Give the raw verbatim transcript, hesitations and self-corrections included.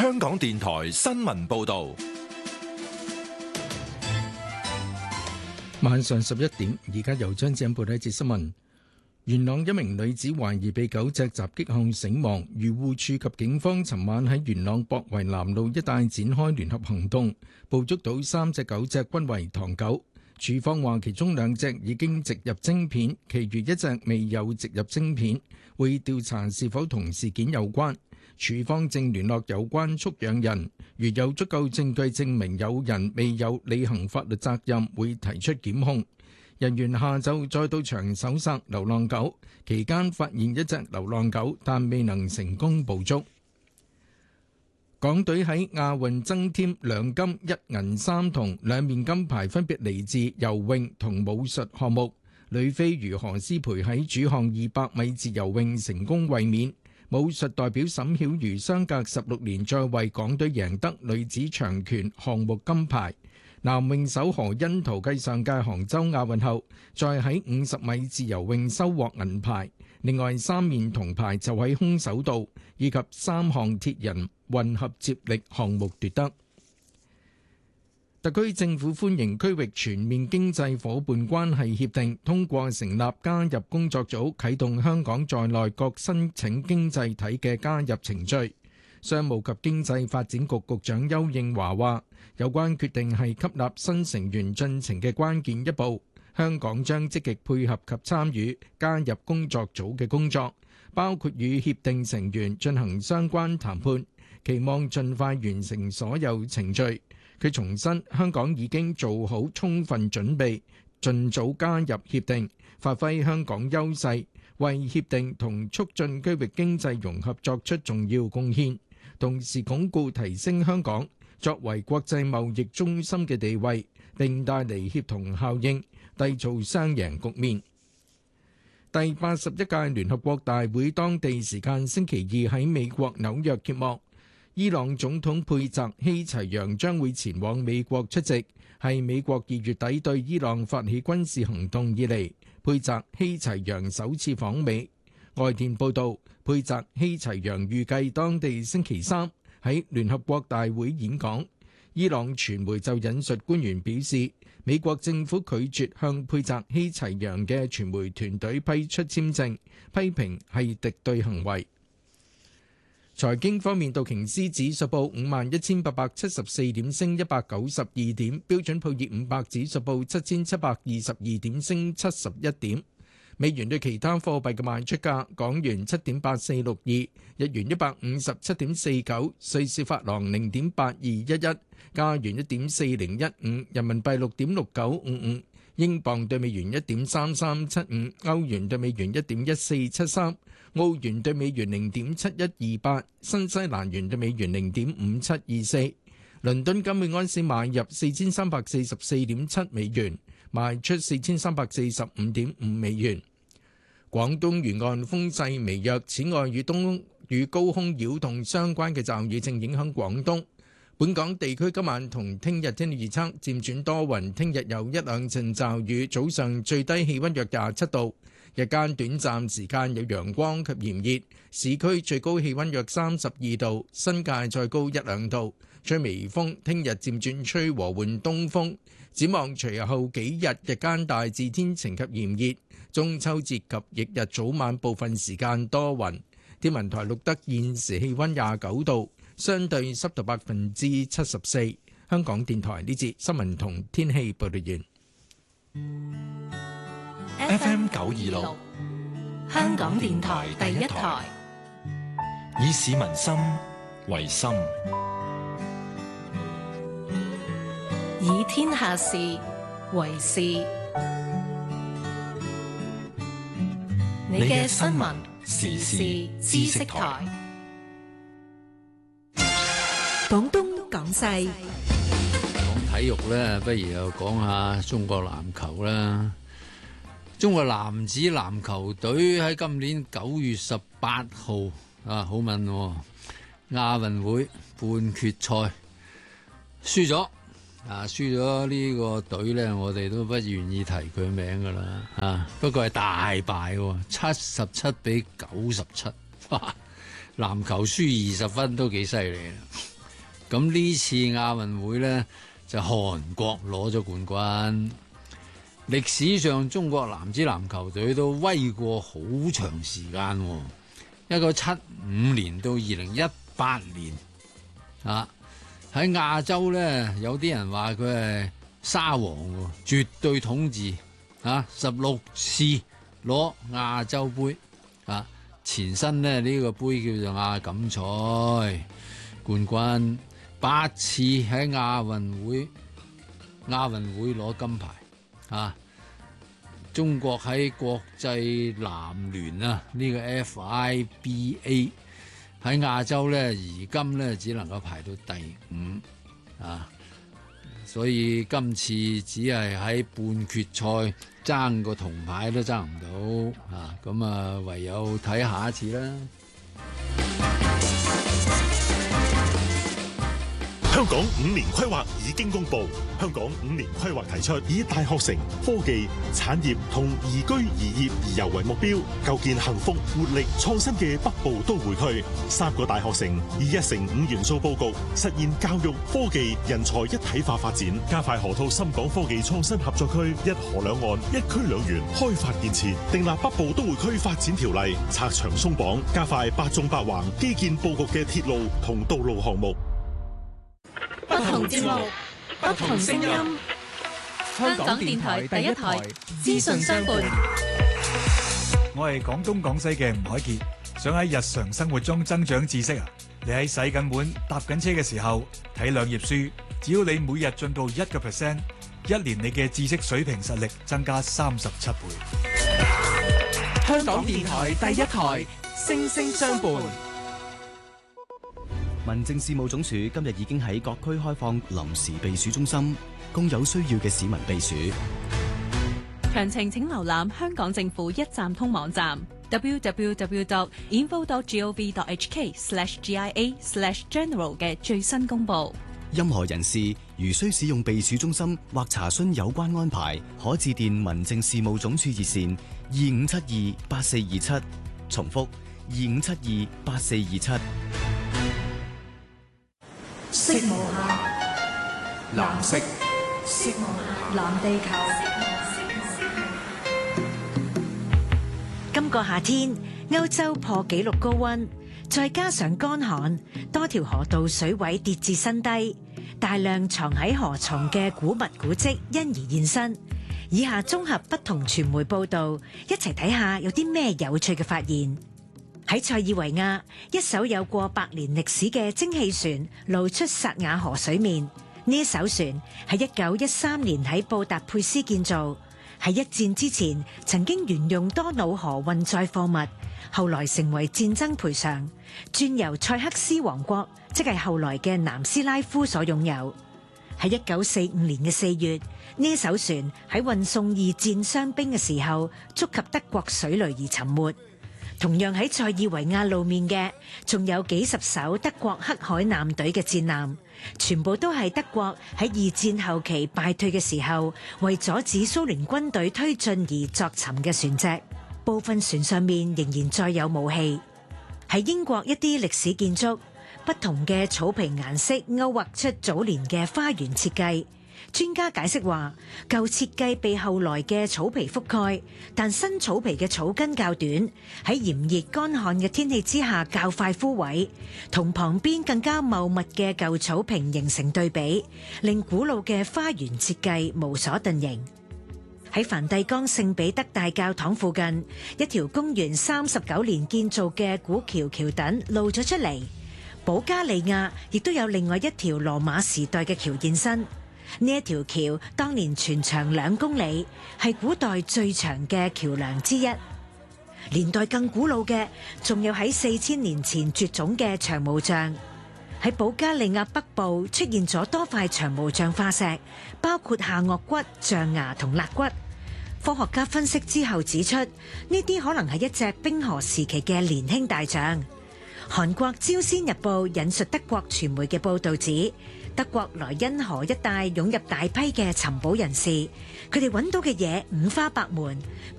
香港電台新聞報道。 晚上十一點，而家由張子欣報道一節新聞。元朗一名女子懷疑被狗隻襲擊後死亡，漁護署及警方尋晚喺元朗博圍南路一帶展開聯合行動，捕捉到三隻狗隻均為唐狗。署方話其中兩隻已經植入晶片，其餘一隻未有植入晶片，會調查是否同事件有關。署方正聯絡有關畜養人，如有足夠證據證明有人未有履行法律責任，會提出檢控。人員下晝再到場搜索流浪狗，期間發現一隻流浪狗，但未能成功捕捉。港隊喺亞運增添兩金一銀三銅，兩面金牌分別嚟自游泳同武術項目。女飛魚何詩蓓喺主項二百米自由泳成功衛冕。武術代表沈曉瑜相隔十六年再為港隊贏得女子長拳項目金牌。男泳手何甄陶繼上屆杭州亞運後，再喺五十米自由泳收穫銀牌。另外三面銅牌就喺空手道以及三項鐵人混合接力項目奪得。特區政府歡迎區域全面經濟夥伴關係協定通過成立加入工作組，啟動香港在內各申請經濟體嘅加入程序。商務及經濟發展局局長邱應華話，有關決定係吸納新成員進程嘅關鍵一步，香港將積極配合及參與加入工作組嘅工作，包括與協定成員進行相關談判，期望盡快完成所有程序。佢重申，香港已經做好充分準備，盡早加入協定，發揮香港優勢，為協定同促進區域經濟融合作出重要貢獻，同時鞏固提升香港作為國際貿易中心嘅地位，並帶嚟協同效應，締造雙贏局面。第八十一屆聯合國大會當地時間星期二喺美國紐約揭幕。伊朗總統佩澤希齊揚將會前往美國出席，係美國二月底對伊朗發起軍事行動以嚟，佩澤希齊揚首次訪美。外電報道，佩澤希齊揚預計當地星期三喺聯合國大會演講。伊朗傳媒就引述官員表示，美國政府拒絕向佩澤希齊揚嘅傳媒團隊批出簽證，批評係敵對行為。財經方面，道瓊斯指數報五萬一千八百七十四點，升一百九十二點；標準普爾五百指數報七千七百二十二點，升七十一點。美元對其他貨幣嘅賣出價：港元七點八四六二，日元一百五十七點四九，瑞士法郎零點八二一一，加元一點四零一五，人民幣六點六九五五。英鎊對美元一點三三七五，歐元對美元一點一四七三，澳元對美元零點七一二八，新西蘭元對美元零點五七二四。倫敦金每安士買入四千三百四十四點七美元，賣出四千三百四十五點五美元。廣東沿岸風勢微弱，此外與東與高空擾動相關嘅驟雨正影響廣東。本港地區今晚同聽日天氣預測漸轉多雲，聽日有一兩陣驟雨，早上最低氣溫約廿七度，日間短暫時間有陽光及炎熱，市區最高氣溫約三十二度，新界再高一兩度，吹微風，聽日漸轉吹和緩東風。展望隨後幾日日間大致天晴及炎熱，中秋節及翌日早晚部分時間多雲。天文台錄得現時氣溫廿九度。相對濕度百分之七十四。香港電台呢節新聞同天氣報道完。 F M 九二六， 香港電台第一台， 以市民心為心， 以天下事為事。你嘅新聞時事知識台。 廣東廣西， 講體育咧，不如又講下中國籃球啦。中國男子籃球隊喺今年九月十八號啊，好問亞運會半決賽輸咗啊，輸咗呢個隊咧，我哋都不願意提佢名噶啦啊。不過係大敗，七十七比九十七，哇！籃球輸二十分都幾犀利啦。 咁呢次亞運會呢，就韓國攞咗冠軍。歷史上中國男子籃球隊都威過好長時間，一九七五年到二零一八年啊，喺亞洲呢，有啲人話佢係沙皇，絕對統治啊，十六次攞亞洲杯啊，前身呢，呢、呢個杯叫做亞錦賽冠軍，八次喺亞運會亞運會攞金牌啊！中國喺國際籃聯啊，呢、呢個 F I B A 喺亞洲呢，而今呢，只能夠排到第五啊，所以今次只係喺半決賽爭個銅牌都爭唔到啊！咁啊，唯有睇下一次啦。 香港五年規劃已經公布，香港五年規劃提出以大學城、科技、產業同宜居宜業宜遊為目標，構建幸福、活力、創新嘅北部都會區。三個大學城以一城五元素佈局，實現教育、科技、人才一體化發展，加快河套深港科技創新合作區，一河兩岸、一區兩園開發建設，訂立北部都會區發展條例，拆牆鬆綁，加快八縱八橫基建佈局嘅鐵路同道路項目。 不同節目，不同聲音。香港電台第一台，資訊相伴。 我係廣東廣西嘅吳海傑，想喺日常生活中增長知識啊！你喺洗緊碗、搭緊車嘅時候睇兩頁書，只要你每日進步一個 percent， 一年你嘅知識水平實力增加三十七倍。 香港電台第一台，聲聲相伴。 民政事務總署今日已經喺各區開放臨時避暑中心，供有需要嘅市民避暑。 詳情請瀏覽香港政府一站通網站 double-u double-u double-u dot info dot gov dot h k slash g i a slash general 嘅最新公佈。 任何人士如需使用避暑中心或查詢有關安排，可致電民政事務總署熱線二五七二八四二七，重複二五七二八四二七。 色無限，藍色，色無限，藍地球。今個夏天，歐洲破紀錄高溫，再加上乾旱，多條河道水位跌至新低，大量藏喺河床嘅古物古蹟因而現身。以下綜合不同傳媒報道，一齊睇下有啲咩有趣嘅發現。喺塞爾維亞，一艘有過百年歷史嘅蒸汽船露出薩瓦河水面。呢一艘船係一九一三年喺布達佩斯建造，喺一戰之前曾經沿用多瑙河運載貨物，後來成為戰爭賠償，轉由塞克斯王國，即係後來嘅南斯拉夫所擁有。喺一九四五年嘅四月，呢艘船喺運送二戰傷兵嘅時候，觸及德國水雷而沉沒。同樣喺塞爾維亞露面嘅，仲有幾十艘德國黑海艦隊嘅戰艦，全部都係德國喺二戰後期敗退嘅時候，為阻止蘇聯軍隊推進而作沉嘅船隻。部分船上面仍然載有武器。喺英國一啲歷史建築，不同嘅草皮顏色勾畫出早年嘅花園設計。專家解釋話，舊設計被後來嘅草皮覆蓋，但新草皮嘅草根較短，喺炎熱乾旱嘅天氣之下較快枯萎，同旁邊更加茂密嘅舊草坪形成對比，令古老嘅花園設計無所遁形。喺梵蒂岡聖彼得大教堂附近，一條公元三十九年建造嘅古橋橋墩露咗出嚟。保加利亞亦都有另外一條羅馬時代嘅橋現身。呢一條橋當年全長兩公里，係古代最長嘅橋梁之一。年代更古老嘅，仲有喺四千年前絕種嘅長毛象。喺保加利亞北部出現咗多塊長毛象化石，包括下顎骨、象牙同肋骨。科學家分析之後指出，呢啲可能係一隻冰河時期嘅年輕大象。韓國朝鮮日報引述德國傳媒嘅報道指，德國萊茵河一帶湧入大批嘅尋寶人士，佢哋揾到嘅嘢五花八門。